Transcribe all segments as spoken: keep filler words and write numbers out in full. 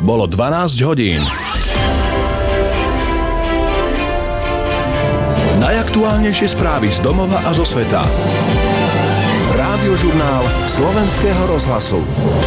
Bolo dvanásť hodín. Najaktuálnejšie správy z domova a zo sveta. Rádiožurnál Slovenského rozhlasu.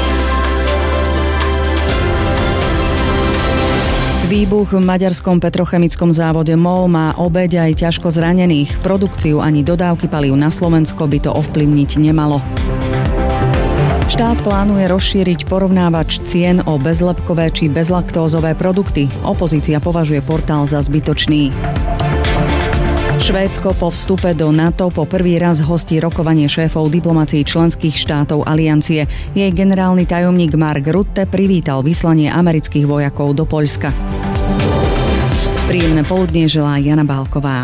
Výbuch v maďarskom petrochemickom závode MOL má obeť aj ťažko zranených. Produkciu ani dodávky palív na Slovensko by to ovplyvniť nemalo. Štát plánuje rozšíriť porovnávač cien o bezlepkové či bezlaktózové produkty. Opozícia považuje portál za zbytočný. Švédsko po vstupe do NATO po prvý raz hostí rokovanie šéfov diplomacií členských štátov aliancie. Jej generálny tajomník Mark Rutte privítal vyslanie amerických vojakov do Poľska. Príjemné poludnie želá Jana Bálková.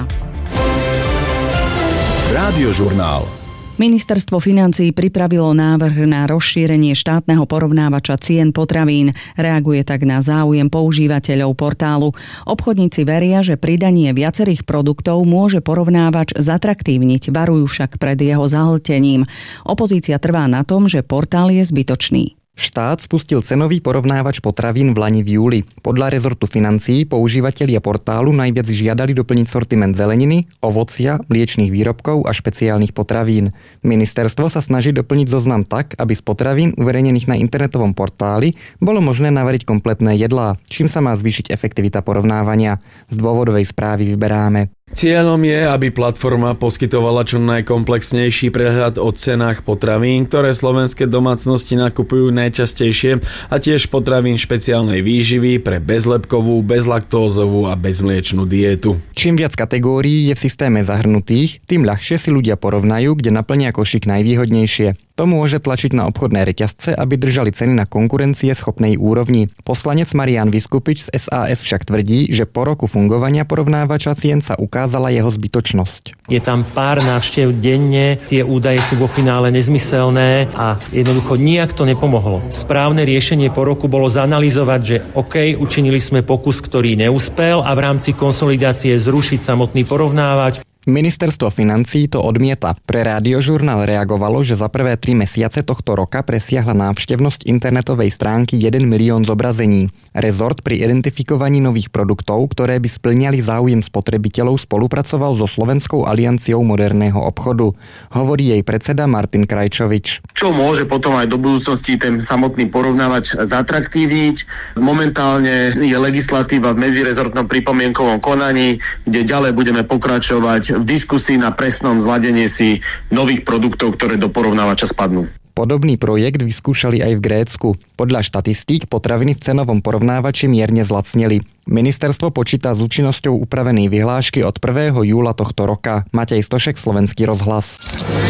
Rádiožurnál. Ministerstvo financií pripravilo návrh na rozšírenie štátneho porovnávača cien potravín. Reaguje tak na záujem používateľov portálu. Obchodníci veria, že pridanie viacerých produktov môže porovnávač zatraktívniť, varujú však pred jeho zahltením. Opozícia trvá na tom, že portál je zbytočný. Štát spustil cenový porovnávač potravín v lani v júli. Podľa rezortu financií používatelia portálu najviac žiadali doplniť sortiment zeleniny, ovocia, mliečnych výrobkov a špeciálnych potravín. Ministerstvo sa snaží doplniť zoznam tak, aby z potravín uverejnených na internetovom portáli bolo možné navariť kompletné jedlá, čím sa má zvýšiť efektivita porovnávania. Z dôvodovej správy vyberáme. Cieľom je, aby platforma poskytovala čo najkomplexnejší prehľad o cenách potravín, ktoré slovenské domácnosti nakupujú najčastejšie, a tiež potravín špeciálnej výživy pre bezlepkovú, bezlaktózovú a bezmliečnú dietu. Čím viac kategórií je v systéme zahrnutých, tým ľahšie si ľudia porovnajú, kde naplnia košík najvýhodnejšie. To môže tlačiť na obchodné reťazce, aby držali ceny na konkurencie schopnej úrovni. Poslanec Marián Vyskupič z es a es však tvrdí, že po roku fungovania porovnávača cien sa ukázala jeho zbytočnosť. Je tam pár návštev denne, tie údaje sú vo finále nezmyselné a jednoducho nijak to nepomohlo. Správne riešenie po roku bolo zanalyzovať, že OK, učinili sme pokus, ktorý neúspel, a v rámci konsolidácie zrušiť samotný porovnávač. Ministerstvo financií to odmieta. Pre Rádiožurnál reagovalo, že za prvé tri mesiace tohto roka presiahla návštevnosť internetovej stránky jeden milión zobrazení. Rezort pri identifikovaní nových produktov, ktoré by spĺňali záujem spotrebiteľov, spolupracoval so Slovenskou alianciou moderného obchodu. Hovorí jej predseda Martin Krajčovič. Čo môže potom aj do budúcnosti ten samotný porovnávač zatraktívniť? Momentálne je legislatíva v medzirezortnom pripomienkovom konaní, kde ďalej budeme pokračovať v diskusii na presnom zladenie si nových produktov, ktoré do porovnávača spadnú. Podobný projekt vyskúšali aj v Grécku. Podľa štatistík potraviny v cenovom porovnávači mierne zlacneli. Ministerstvo počíta s účinnosťou upravenej vyhlášky od prvého júla tohto roka. Matej Stošek, Slovenský rozhlas.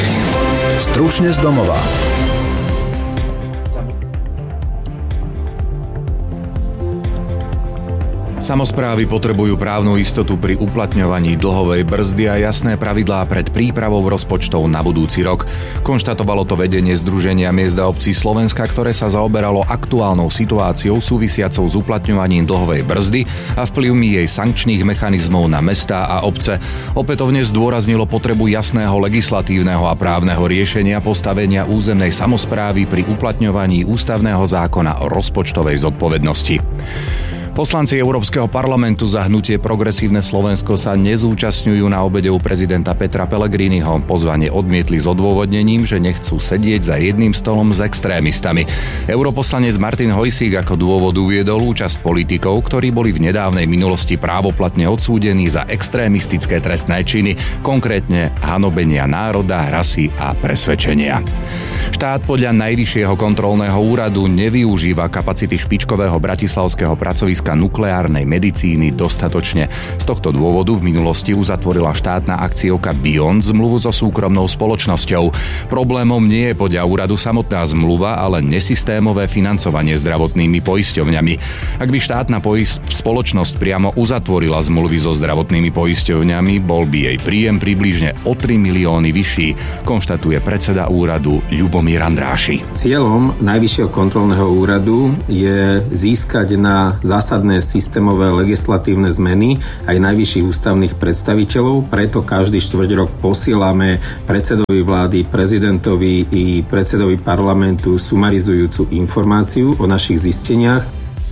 Stručne z domova. Samosprávy potrebujú právnu istotu pri uplatňovaní dlhovej brzdy a jasné pravidlá pred prípravou rozpočtov na budúci rok. Konštatovalo to vedenie Združenia miest a obcí Slovenska, ktoré sa zaoberalo aktuálnou situáciou súvisiacou s uplatňovaním dlhovej brzdy a vplyvmi jej sankčných mechanizmov na mestá a obce. Opätovne zdôraznilo potrebu jasného legislatívneho a právneho riešenia postavenia územnej samosprávy pri uplatňovaní ústavného zákona o rozpočtovej zodpovednosti. Poslanci Európskeho parlamentu za hnutie Progresívne Slovensko sa nezúčastňujú na obede u prezidenta Petra Pellegriniho. Pozvanie odmietli s odôvodnením, že nechcú sedieť za jedným stolom s extrémistami. Europoslanec Martin Hojsík ako dôvod uviedol účasť politikov, ktorí boli v nedávnej minulosti právoplatne odsúdení za extrémistické trestné činy, konkrétne hanobenia národa, rasy a presvedčenia. Štát podľa Najvyššieho kontrolného úradu nevyužíva kapacity špičkového bratislavského pracoviska nukleárnej medicíny dostatočne. Z tohto dôvodu v minulosti uzatvorila štátna akciovka Bion zmluvu so súkromnou spoločnosťou. Problémom nie je podľa úradu samotná zmluva, ale nesystémové financovanie zdravotnými poisťovňami. Ak by štátna poist- spoločnosť priamo uzatvorila zmluvy so zdravotnými poisťovňami, bol by jej príjem približne o tri milióny vyšší, konštatuje predseda úradu Ľubomír Andráši. Cieľom Najvyššieho kontrolného úradu je získať na zásadné systémové legislatívne zmeny aj najvyšších ústavných predstaviteľov, preto každý štvrť rok posielame predsedovi vlády, prezidentovi i predsedovi parlamentu sumarizujúcu informáciu o našich zisteniach.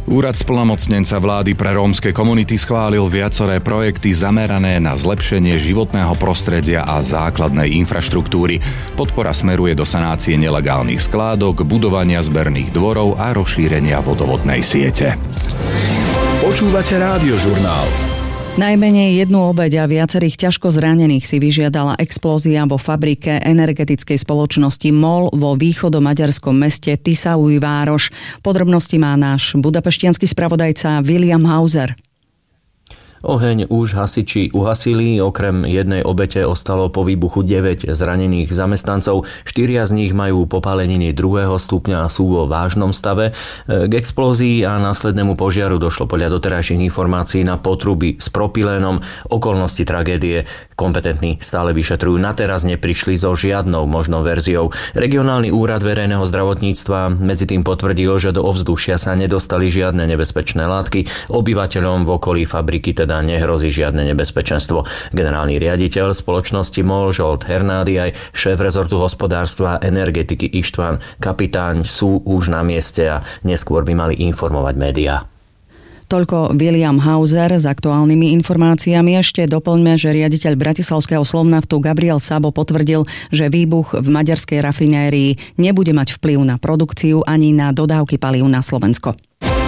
Úrad splnomocnenca vlády pre rómske komunity schválil viaceré projekty zamerané na zlepšenie životného prostredia a základnej infraštruktúry. Podpora smeruje do sanácie nelegálnych skládok, budovania zberných dvorov a rozšírenia vodovodnej siete. Počúvate Rádiožurnál. Najmenej jednu obeť a viacerých ťažko zranených si vyžiadala explózia vo fabrike energetickej spoločnosti MOL vo východomaďarskom meste Tiszaújváros. Podrobnosti má náš budapeštiansky spravodajca William Hauser. Oheň už hasiči uhasili, okrem jednej obete ostalo po výbuchu deväť zranených zamestnancov, štyria z nich majú popáleniny druhého stupňa a sú vo vážnom stave. K explózii a následnému požiaru došlo podľa doterajších informácií na potruby s propylénom. Okolnosti tragédie kompetentní stále vyšetrujú. Na teraz neprišli so žiadnou možnou verziou. Regionálny úrad verejného zdravotníctva medzi tým potvrdil, že do ovzdušia sa nedostali žiadne nebezpečné látky. Obyvateľom v okolí fabriky teda nehrozí žiadne nebezpečenstvo. Generálny riaditeľ spoločnosti MOL Zsolt Hernádi aj šéf rezortu hospodárstva a energetiky Ištván Kapitáň sú už na mieste a neskôr by mali informovať médiá. Toľko William Hauser s aktuálnymi informáciami. Ešte doplňme, že riaditeľ bratislavského Slovnaftu Gabriel Sabo potvrdil, že výbuch v maďarskej rafinérii nebude mať vplyv na produkciu ani na dodávky palív na Slovensko.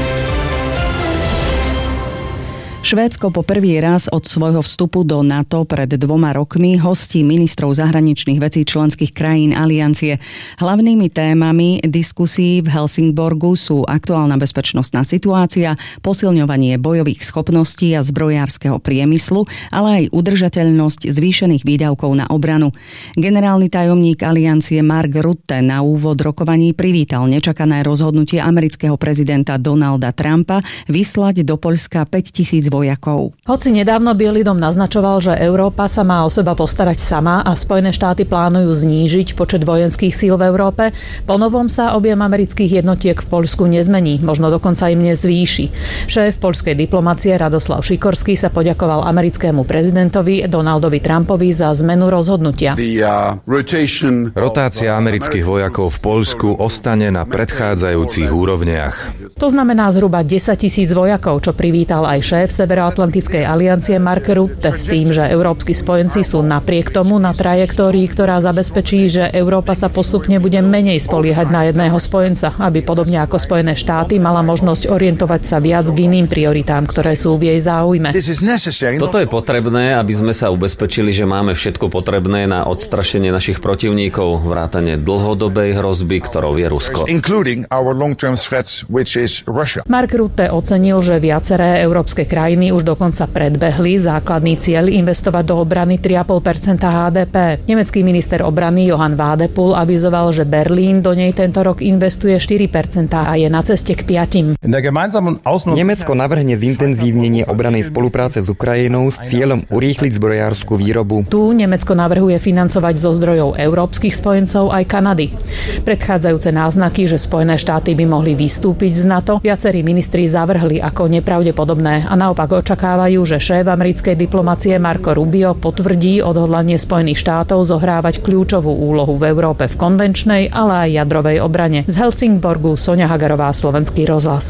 Švédsko po prvý raz od svojho vstupu do NATO pred dvoma rokmi hostí ministrov zahraničných vecí členských krajín aliancie. Hlavnými témami diskusí v Helsingborgu sú aktuálna bezpečnostná situácia, posilňovanie bojových schopností a zbrojárskeho priemyslu, ale aj udržateľnosť zvýšených výdavkov na obranu. Generálny tajomník aliancie Mark Rutte na úvod rokovaní privítal nečakané rozhodnutie amerického prezidenta Donalda Trumpa vyslať do Poľska päťtisíc vojakov. Hoci nedávno Bielý dom naznačoval, že Európa sa má o seba postarať sama a Spojené štáty plánujú znížiť počet vojenských síl v Európe, ponovom sa objem amerických jednotiek v Poľsku nezmení, možno dokonca im nezvýši. Šéf poľskej diplomacie Radoslav Šikorský sa poďakoval americkému prezidentovi Donaldovi Trumpovi za zmenu rozhodnutia. Rotácia amerických vojakov v Poľsku ostane na predchádzajúcich úrovniach. To znamená zhruba desaťtisíc vojakov, čo privítal aj šéf Severoatlantickej aliancie Mark Rutte s tým, že európski spojenci sú napriek tomu na trajektórii, ktorá zabezpečí, že Európa sa postupne bude menej spoliehať na jedného spojenca, aby podobne ako Spojené štáty mala možnosť orientovať sa viac k iným prioritám, ktoré sú v jej záujme. Toto je potrebné, aby sme sa ubezpečili, že máme všetko potrebné na odstrašenie našich protivníkov, vrátane dlhodobej hrozby, ktorou je Rusko. Mark Rutte ocenil, že viaceré európske krajiny už dokonca predbehli základný cieľ investovať do obrany tri celé päť percenta há dé pé. Nemecký minister obrany Johann Wadephul avizoval, že Berlín do nej tento rok investuje štyri percentá a je na ceste k piatim. Nemecko navrhne zintenzívnenie obrannej spolupráce s Ukrajinou s cieľom urýchliť zbrojárskú výrobu. Tu Nemecko navrhuje financovať zo zdrojov európskych spojencov aj Kanady. Predchádzajúce náznaky, že Spojené štáty by mohli vystúpiť z NATO, viacerí ministri zavrhli ako nepravdepodobné a naopak očakávajú, že šéf americkej diplomacie Marco Rubio potvrdí odhodlanie Spojených štátov zohrávať kľúčovú úlohu v Európe v konvenčnej, ale aj jadrovej obrane. Z Helsingborgu Soňa Hagarová, Slovenský rozhlas.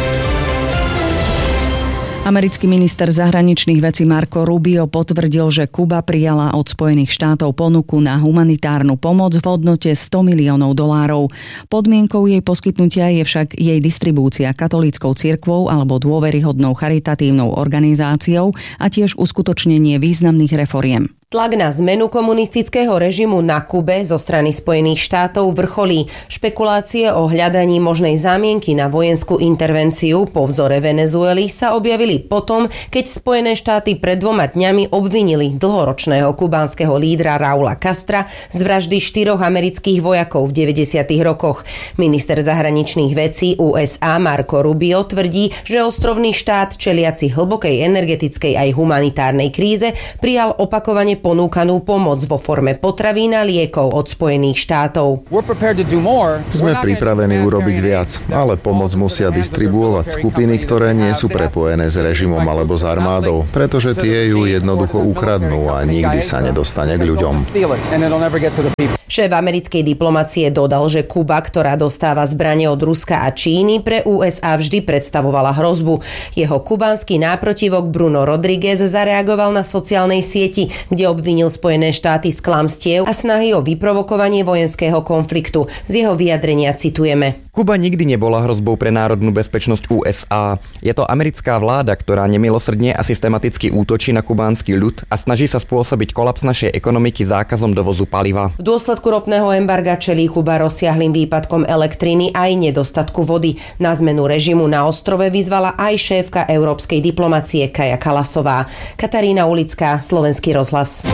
Americký minister zahraničných vecí Marco Rubio potvrdil, že Kuba prijala od Spojených štátov ponuku na humanitárnu pomoc v hodnote sto miliónov dolárov. Podmienkou jej poskytnutia je však jej distribúcia katolíckou cirkvou alebo dôveryhodnou charitatívnou organizáciou a tiež uskutočnenie významných reforiem. Tlak na zmenu komunistického režimu na Kube zo strany Spojených štátov vrcholí. Špekulácie o hľadaní možnej zámienky na vojenskú intervenciu po vzore Venezuely sa objavili potom, keď Spojené štáty pred dvoma dňami obvinili dlhoročného kubánskeho lídra Raula Castra z vraždy štyroch amerických vojakov v deväťdesiatych rokoch. Minister zahraničných vecí ú es á Marco Rubio tvrdí, že ostrovný štát čeliaci hlbokej energetickej aj humanitárnej kríze prijal opakovane ponúkanú pomoc vo forme potravín a liekov od Spojených štátov. Sme pripravení urobiť viac, ale pomoc musia distribuovať skupiny, ktoré nie sú prepojené s režimom alebo s armádou, pretože tie ju jednoducho ukradnú a nikdy sa nedostane k ľuďom. Šéf americkej diplomacie dodal, že Kuba, ktorá dostáva zbrane od Ruska a Číny, pre ú es á vždy predstavovala hrozbu. Jeho kubánsky náprotivok Bruno Rodriguez zareagoval na sociálnej sieti, kde obvinil Spojené štáty z klamstiev a snahy o vyprovokovanie vojenského konfliktu. Z jeho vyjadrenia citujeme. Kuba nikdy nebola hrozbou pre národnú bezpečnosť ú es á. Je to americká vláda, ktorá nemilosrdne a systematicky útočí na kubánsky ľud a snaží sa spôsobiť kolaps našej ekonomiky zákazom dovozu paliva. V dôsledku ropného embarga čelí Kuba rozsiahlym výpadkom elektriny aj nedostatku vody. Na zmenu režimu na ostrove vyzvala aj šéfka európskej diplomacie Kaja Kallasová. Katarína Ulická, Slovenský rozhlas.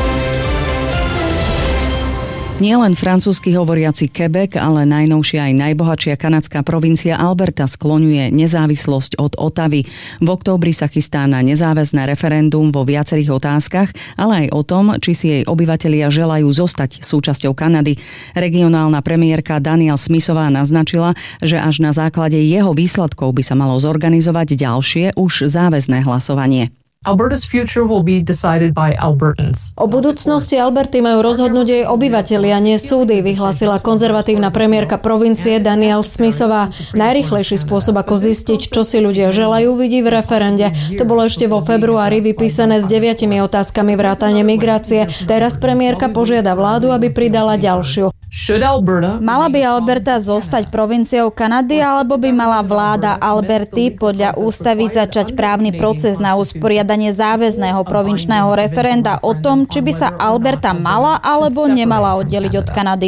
Nielen francúzsky hovoriaci Quebec, ale najnovšia aj najbohatšia kanadská provincia Alberta skloňuje nezávislosť od Ottavy. V októbri sa chystá na nezáväzné referendum vo viacerých otázkach, ale aj o tom, či si jej obyvatelia želajú zostať súčasťou Kanady. Regionálna premiérka Danielle Smithová naznačila, že až na základe jeho výsledkov by sa malo zorganizovať ďalšie už záväzné hlasovanie. Alberta's future will be decided by Albertans. O budúcnosti Alberty majú rozhodnúť jej obyvatelia, nie súdy, vyhlásila konzervatívna premiérka provincie Danielle Smithová. Najrýchlejší spôsob, ako zistiť, čo si ľudia želajú, vidí v referende. To bolo ešte vo februári vypísané s deviatimi otázkami vrátane migrácie. Teraz premiérka požiada vládu, aby pridala ďalšiu. Mala by Alberta zostať provinciou Kanady, alebo by mala vláda Alberty podľa ústavy začať právny proces na usporiadanie záväzného provinčného referenda o tom, či by sa Alberta mala alebo nemala oddeliť od Kanady.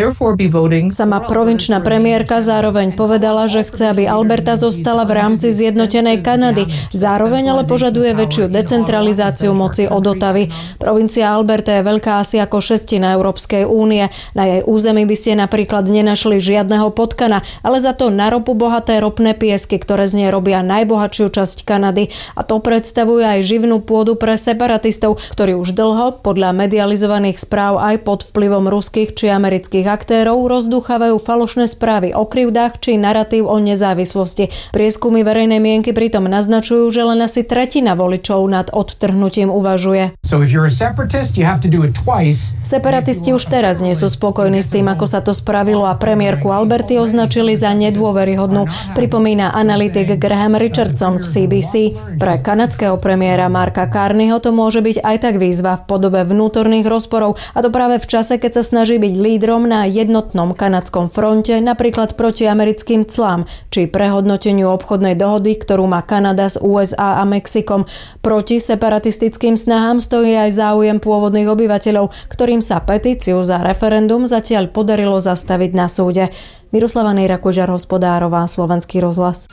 Sama provinčná premiérka zároveň povedala, že chce, aby Alberta zostala v rámci zjednotenej Kanady. Zároveň ale požaduje väčšiu decentralizáciu moci od Ottavy. Provincia Alberta je veľká asi ako šestina Európskej únie. Na jej území by ste napríklad nenašli žiadneho potkana, ale za to na ropu bohaté ropné piesky, ktoré z nej robia najbohatšiu časť Kanady. A to predstavuje aj živnú pôdu pre separatistov, ktorí už dlho, podľa medializovaných správ aj pod vplyvom ruských či amerických aktérov, rozdúchavajú falošné správy o krivdách či naratív o nezávislosti. Prieskumy verejnej mienky pritom naznačujú, že len asi tretina voličov nad odtrhnutím uvažuje. So if you're a separatist, you have to do it twice. Separatisti už teraz nie sú spokojní s tým, ako sa to spravilo a premiérku Alberty označili za nedôveryhodnú, pripomína analytik Graham Richardson v C B C. Pre kanadského premiéra Marka Carneyho to môže byť aj tak výzva v podobe vnútorných rozporov, a to práve v čase, keď sa snaží byť lídrom na jednotnom kanadskom fronte, napríklad proti americkým clám či prehodnoteniu obchodnej dohody, ktorú má Kanada s ú es á a Mexikom. Proti separatistickým snahám stojí aj záujem pôvodných obyvateľov, ktorým sa petíciu za referendum zatiaľ podarilo zastaviť na súde. Miroslava Nejra-Kožar-Hospodárová, Slovenský rozhlas.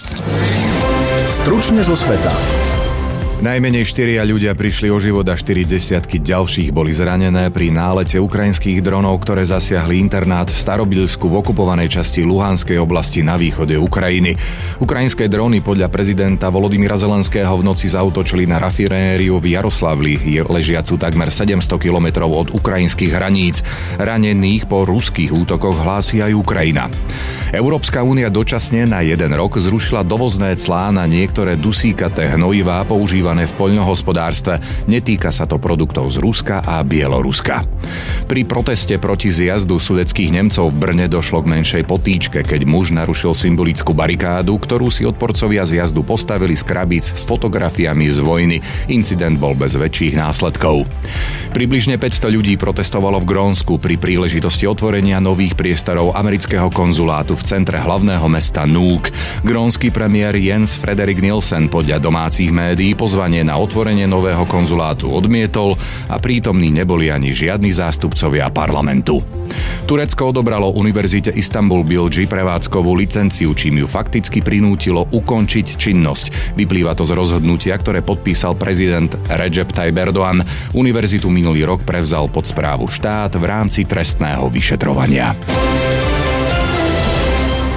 Stručne zo sveta. Najmenej štyria ľudia prišli o život a štyri desiatky ďalších boli zranené pri nálete ukrajinských dronov, ktoré zasiahli internát v Starobilsku v okupovanej časti Luhanskej oblasti na východe Ukrajiny. Ukrajinské dróny podľa prezidenta Volodymyra Zelenského v noci zaútočili na rafinériu v Jaroslavli, ležiacu takmer sedemsto kilometrov od ukrajinských hraníc. Ranených po ruských útokoch hlási aj Ukrajina. Európska únia dočasne na jeden rok zrušila dovozné clá na niektoré dusíkaté hnojivá používané v poľnohospodárstve. Netýka sa to produktov z Ruska a Bieloruska. Pri proteste proti zjazdu sudetských Nemcov v Brne došlo k menšej potýčke, keď muž narušil symbolickú barikádu, ktorú si odporcovia zjazdu postavili z krabíc s fotografiami z vojny. Incident bol bez väčších následkov. Približne päťsto ľudí protestovalo v Grónsku pri príležitosti otvorenia nových priestorov amerického konzulátu v centre hlavného mesta Nuuk. Grónsky premiér Jens Frederik Nielsen podľa domácich médií pozvanie na otvorenie nového konzulátu odmietol a prítomní neboli ani žiadni zástupcovia parlamentu. Turecko odobralo Univerzite Istanbul Bilgi prevádzkovú licenciu, čím ju fakticky prinútilo ukončiť činnosť. Vyplýva to z rozhodnutia, ktoré podpísal prezident Recep Tayyip Erdogan. Univerzitu minulý rok prevzal pod správu štát v rámci trestného vyšetrovania.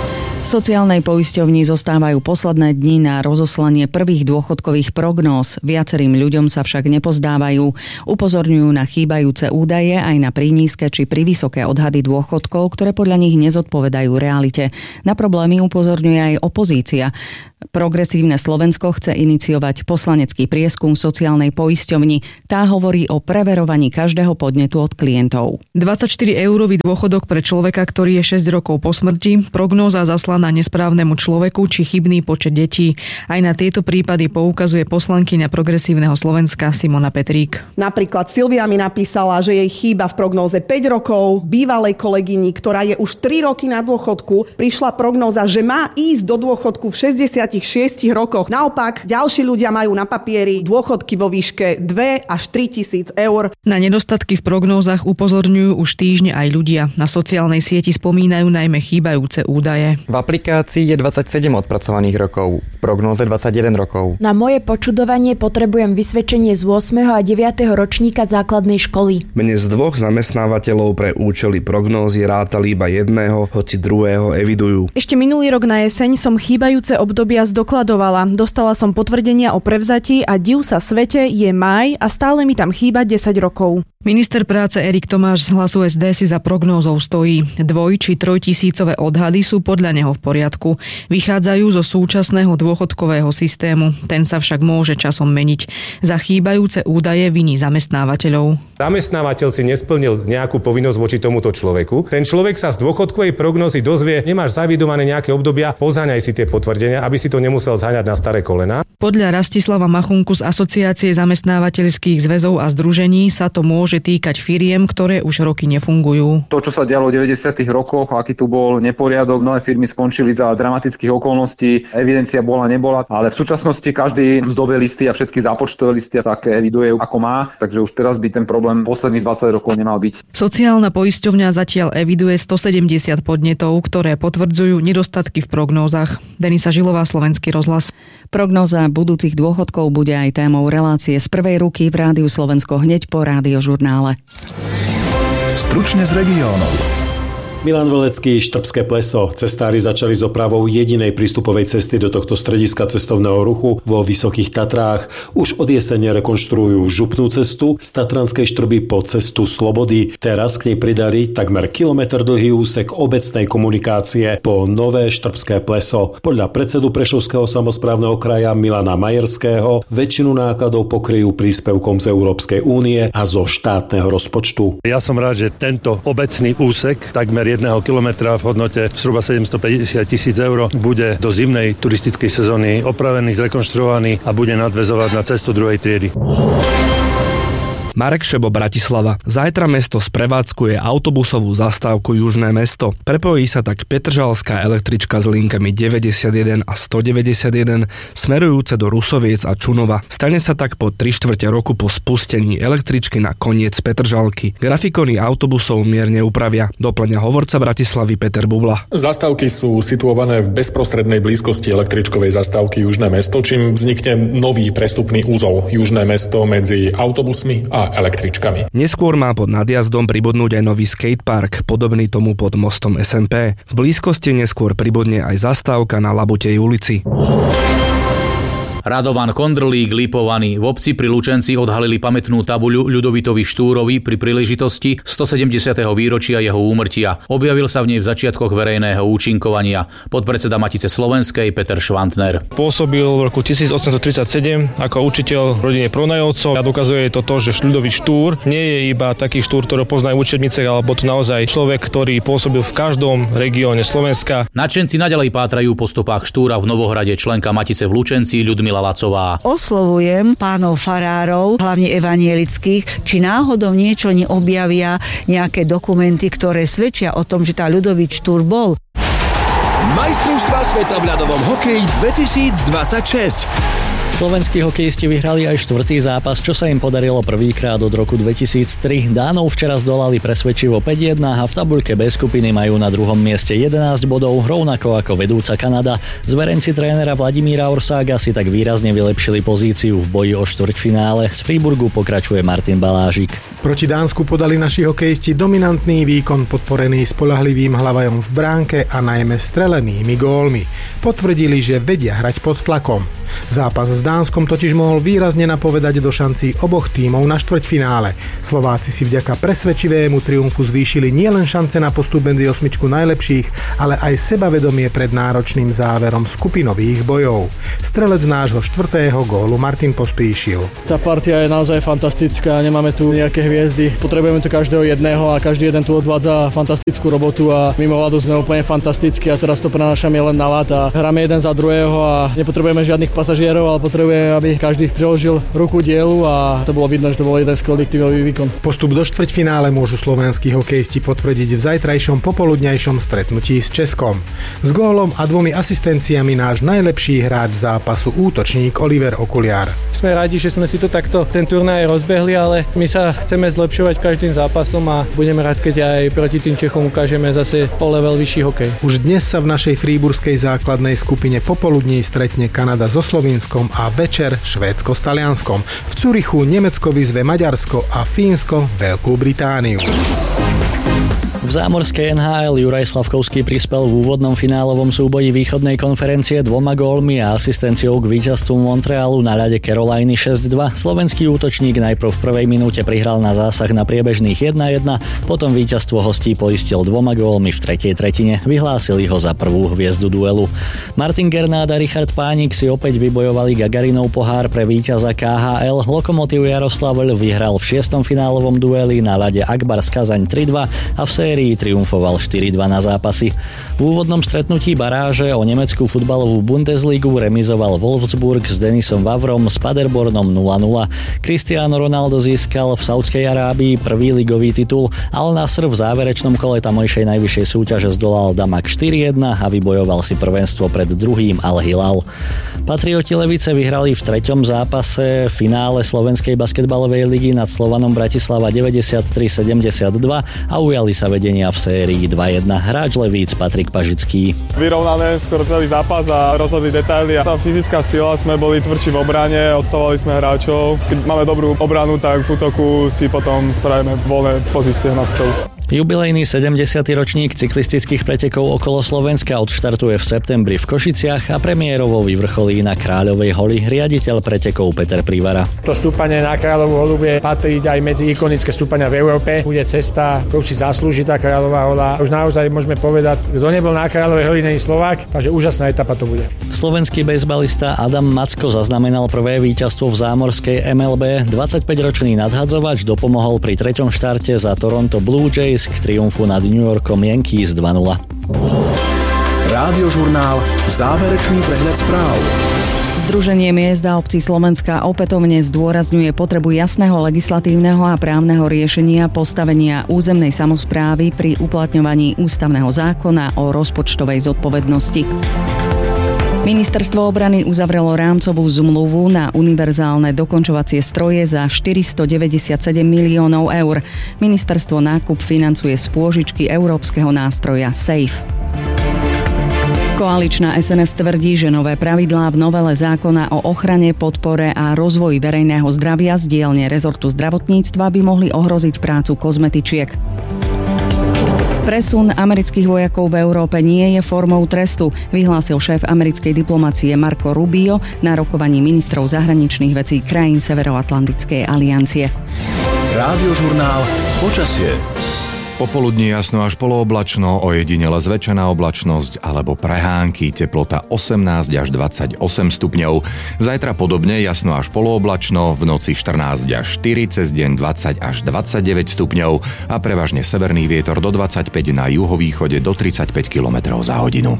Sociálnej poisťovni zostávajú posledné dni na rozoslanie prvých dôchodkových prognóz. Viacerým ľuďom sa však nepozdávajú. Upozorňujú na chýbajúce údaje aj na prínízke či privysoké odhady dôchodkov, ktoré podľa nich nezodpovedajú realite. Na problémy upozorňuje aj opozícia. Progresívne Slovensko chce iniciovať poslanecký prieskum sociálnej poisťovni. Tá hovorí o preverovaní každého podnetu od klientov. dvadsaťštyri eurový dôchodok pre človeka, ktorý je šesť rokov po smrti, prognóza zaslaná nesprávnemu človeku či chybný počet detí. Aj na tieto prípady poukazuje poslankyňa Progresívneho Slovenska Simona Petrík. Napríklad Silvia mi napísala, že jej chýba v prognóze päť rokov, bývalej kolegyni, ktorá je už tri roky na dôchodku, prišla prognóza, že má ísť do dôchodku v šesťdesiatich šiestich rokoch. Naopak, ďalší ľudia majú na papieri dôchodky vo výške dva až tri tisíc eur. Na nedostatky v prognózach upozorňujú už týždne aj ľudia. Na sociálnej sieti spomínajú najmä chýbajúce údaje. V aplikácii je dvadsaťsedem odpracovaných rokov, v prognóze dvadsaťjeden rokov. Na moje počudovanie potrebujem vysvedčenie z ôsmeho a deviateho ročníka základnej školy. Mne z dvoch zamestnávateľov pre účely prognózy rátali iba jedného, hoci druhého evidujú. Ešte minulý rok na jeseň som chýbajúce obdobia zdokladovala. Dostala som potvrdenia o prevzatí a div sa svete, je máj a stále mi tam chýba desať rokov. Minister práce Erik Tomáš z Hlasu es dé si za prognózou stojí. Dvoj- či trojtisícové odhady sú podľa neho v poriadku. Vychádzajú zo súčasného dôchodkového systému. Ten sa však môže časom meniť. Za chýbajúce údaje viní zamestnávateľov. Zamestnávateľ si nesplnil nejakú povinnosť voči tomuto človeku. Ten človek sa z dôchodkovej prognózy dozvie, nemáš zavidované nejaké obdobia, pozáňaj si tie potvrdenia, aby si to nemusel zháňať na staré kolená. Podľa Rastislava Machunku z Asociácie zamestnávateľských zväzov a združení sa to môže týkať firiem, ktoré už roky nefungujú. To, čo sa dialo v deväťdesiatych rokoch, aký tu bol neporiadok, mnohé firmy skončili za dramatických okolností, evidencia bola, nebola, ale v súčasnosti každý mzdové listy a všetky zápočtové listy a také eviduje ako má, takže už teraz by ten problém posledných dvadsať rokov nemal byť. Sociálna poisťovňa zatiaľ eviduje stosedemdesiat podnetov, ktoré potvrdzujú nedostatky v prognózach. Denisa Žilová, Slovenský rozhlas. Prognóza budúcich dôchodkov bude aj témou relácie z prvej ruky v Rádiu Slovensko hneď po Rádiožurnále. Stručne z regiónov. Milan Velecký, Štrbské pleso. Cestári začali s opravou jedinej prístupovej cesty do tohto strediska cestovného ruchu vo Vysokých Tatrách. Už od jesene rekonštruujú župnú cestu z Tatranskej Štrby po cestu Slobody. Teraz k nej pridali takmer kilometr dlhý úsek obecnej komunikácie po Nové Štrbské pleso. Podľa predsedu Prešovského samosprávneho kraja Milana Majerského väčšinu nákladov pokryjú príspevkom z Európskej únie a zo štátneho rozpočtu. Ja som rád, že tento obecný úsek takmer jedného kilometra v hodnote zhruba sedemstopäťdesiat tisíc eur bude do zimnej turistickej sezóny opravený, zrekonštruovaný a bude nadväzovať na cestu druhej triedy. Marek Šebo, Bratislava. Zajtra mesto sprevádzkuje autobusovú zastávku Južné mesto. Prepojí sa tak Petržalská električka s linkami deväťdesiatjeden a stodeväťdesiatjeden smerujúce do Rusoviec a Čunova. Stane sa tak po tri štvrte roku po spustení električky na koniec Petržalky. Grafikony autobusov mierne upravia. Doplňa hovorca Bratislavy Peter Bubla. Zastávky sú situované v bezprostrednej blízkosti električkovej zastávky Južné mesto, čím vznikne nový prestupný úzol Južné mesto medzi autobusmi a električkami. Neskôr má pod nadjazdom pribudnúť aj nový skatepark, podobný tomu pod mostom es em pé. V blízkosti neskôr pribudne aj zastávka na Labutej ulici. Radovan Kondrlík, Lipovaný. V obci pri Lučenci odhalili pamätnú tabuľu Ľudovitovi Štúrovi pri príležitosti stosedemdesiateho výročia jeho úmrtia. Objavil sa v nej v začiatkoch verejného účinkovania podpredseda Matice slovenskej Peter Švantner. Pôsobil v roku tisícosemstotridsaťsedem ako učiteľ v rodine Pronajovcov a dokazuje to to, že Ľudovít Štúr nie je iba taký Štúr, ktorý poznajú učebnice, alebo to naozaj človek, ktorý pôsobil v každom regióne Slovenska. Nadšenci naďalej pátrajú po stopách Štúra v Novohrade, členka Matice v Lučenci Ľudmila Lacová. Oslovujem pánov farárov, hlavne evanielických, či náhodou niečo neobjavia, nejaké dokumenty, ktoré svedčia o tom, že tá Ľudovít Štúr bol. Majstrovstvá sveta v ľadovom hokeji dvetisícdvadsaťšesť. Slovenskí hokejisti vyhrali aj štvrtý zápas, čo sa im podarilo prvýkrát od roku dvetisíctri. Dánov včera zdolali presvedčivo päť jedna a v tabuľke B skupiny majú na druhom mieste jedenásť bodov, rovnako ako vedúca Kanada. Zverenci trénera Vladimíra Orsága si tak výrazne vylepšili pozíciu v boji o štvrťfinále. Z Freiburgu pokračuje Martin Balážik. Proti Dánsku podali naši hokejisti dominantný výkon podporený spoľahlivým hlavajom v bránke a najmä strelenými gólmi. Potvrdili, že vedia hrať pod tlakom. Zápas s Dánskom totiž mohol výrazne napovedať do šancí oboch tímov na štvrťfinále. Slováci si vďaka presvedčivému triumfu zvýšili nielen šance na postup medzi osmičku najlepších, ale aj sebavedomie pred náročným záverom skupinových bojov. Strelec nášho štvrtého gólu Martin Pospíšil. Tá partia je naozaj fantastická, nemáme tu nejaké hviezdy, potrebujeme tu každého jedného a každý jeden tu odvádza fantastickú robotu a mimovládok sme úplne fantastický a teraz to prenášame len na ľad a hráme jeden za druhého a nepotrebujeme žiadnych pasažierov, ale potrebujeme, aby každý priložil ruku dielu a to bolo vidno, že to bol jeden skvelý tímový výkon. Postup do štvrťfinále môžu slovenskí hokejisti potvrdiť v zajtrajšom popoludňajšom stretnutí s Českom. S gólom a dvomi asistenciami náš najlepší hráč zápasu útočník Oliver Okuliar. Sme radi, že sme si to takto ten turnaj rozbehli, ale my sa chceme zlepšovať každým zápasom a budeme rád, keď aj proti tým Čechom ukážeme zase o level vyšší hokej. Už dnes sa v našej fríburskej základnej skupine popoludní stretne Kanada so Slovinskom a večer Švédsko s Talianskom. V Curichu Nemecko vyzve Maďarsko a Fínsko Veľkú Britániu. V zámorskej en há el Juraj Slavkovský prispel v úvodnom finálovom súboji východnej konferencie dvoma gólmi a asistenciou k víťazstvu Montrealu na ľade Caroliny šesť dva. Slovenský útočník najprv v prvej minúte prihral na zásah na priebežných jedna jedna, potom víťazstvo hostí poistil dvoma gólmi v tretej tretine. Vyhlásili ho za prvú hviezdu duelu. Martin Gernát a Richard Pánik si opäť vybojovali Gagarinov pohár pre víťaza ká há el. Lokomotív Jaroslavl vyhral v šiestom finálovom dueli na ľade Akbars Kazaň tri dva a v sérii triumfoval štyri dva na zápasy. V úvodnom stretnutí baráže o nemeckú futbalovú Bundesligu remizoval Wolfsburg s Denisom Vavrom s Paderbornom nula nula. Cristiano Ronaldo získal v Saudskej Arábii prvý ligový titul, Al Nassr v záverečnom kole tamojšej najvyššej súťaže zdolal Damak štyri jedna a vybojoval si prvenstvo pred druhým Al Hilal. Patrioti Levice vyhrali v treťom zápase finále Slovenskej basketbalovej ligy nad Slovanom Bratislava deväťdesiattri sedemdesiatdva a ujali sa vedenia v sérii dva jedna. Hráč Levíc Patrik Pažický. Vyrovnané skoro celý zápas a rozhodli detaily a tá fyzická sila, sme boli tvrdší v obrane, odstavovali sme hráčov. Keď máme dobrú obranu, tak v útoku si potom spravíme voľné pozície na strelu. Jubilejný sedemdesiaty ročník cyklistických pretekov okolo Slovenska odštartuje v septembri v Košiciach a premiérovo vyvrcholí na Kráľovej holi riaditeľ pretekov Peter Privara. To stúpanie na Kráľovú holu bude patriť aj medzi ikonické stúpania v Európe. Bude cesta, ktorú si zaslúži tá Kráľová hola. Už naozaj môžeme povedať, kto nebol na Kráľovej holi, není Slovák, takže úžasná etapa to bude. Slovenský bejsbalista Adam Macko zaznamenal prvé víťazstvo v zámorskej em el bé. dvadsaťpäťročný nadhadzovač dopomohol pri treťom štarte za Toronto Blue Jays k triumfu nad New Yorkom Yankees dva nula. Rádiožurnál Záverečný prehľad správ. Združenie miest a obcí Slovenska opätovne zdôrazňuje potrebu jasného legislatívneho a právneho riešenia postavenia územnej samosprávy pri uplatňovaní ústavného zákona o rozpočtovej zodpovednosti. Ministerstvo obrany uzavrelo rámcovú zmluvu na univerzálne dokončovacie stroje za štyristodeväťdesiatsedem miliónov eur. Ministerstvo nákup financuje z pôžičky európskeho nástroja SAFE. Koaličná es en es tvrdí, že nové pravidlá v novele zákona o ochrane, podpore a rozvoji verejného zdravia z dielne rezortu zdravotníctva by mohli ohroziť prácu kozmetičiek. Presun amerických vojakov v Európe nie je formou trestu, vyhlásil šéf americkej diplomacie Marco Rubio na rokovaní ministrov zahraničných vecí krajín Severoatlantickej aliancie. Rádiožurnál Počasie. Popoludní jasno až polooblačno, ojedinele zväčšená oblačnosť alebo prehánky, teplota osemnásť až dvadsaťosem stupňov. Zajtra podobne jasno až polooblačno, v noci štrnásť až štyri, cez deň dvadsať až dvadsaťdeväť stupňov a prevažne severný vietor do dvadsaťpäť, na juhovýchode do tridsaťpäť kilometrov za hodinu.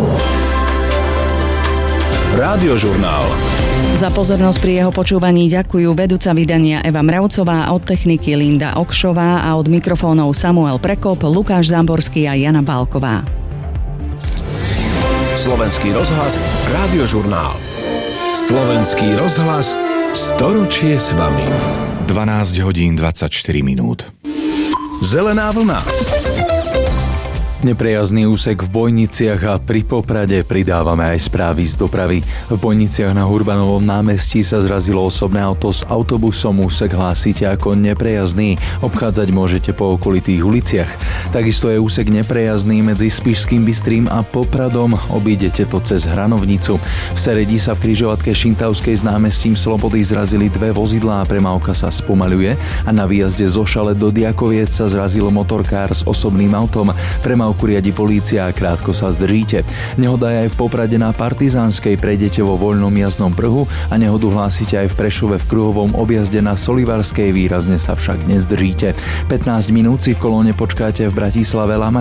Rádiožurnál. Za pozornosť pri jeho počúvaní ďakujú vedúca vydania Eva Mravcová, od techniky Linda Okšová a od mikrofónov Samuel Prekop, Lukáš Zamborský a Jana Bálková. Slovenský rozhlas, Rádiožurnál. Slovenský rozhlas storočie s vami. dvanásť hodín dvadsaťštyri minút. Zelená vlna. Neprejazný úsek v Bojniciach a pri Poprade pridávame aj správy z dopravy. V Bojniciach na Hurbanovom námestí sa zrazilo osobné auto s autobusom. Úsek hlásite ako neprejazný. Obchádzať môžete po okolitých uliciach. Takisto je úsek neprejazný medzi Spišským Bystrým a Popradom. Obídete to cez Hranovnicu. V Seredí sa v križovatke Šintavskej s námestím Slobody zrazili dve vozidlá. Premávka sa spomaľuje a na výjazde zo Šale do Diakoviec sa zrazil motorkár s osobným autom. Premávka riadi polícia a krátko sa zdržíte. Nehoda je aj v Poprade na Partizánskej, prejdete vo voľnom jazdnom pruhu a nehodu hlásite aj v Prešove v kruhovom objazde na Solivarskej, výrazne sa však nezdržíte. pätnásť minút si v kolóne počkáte v Bratislave Lama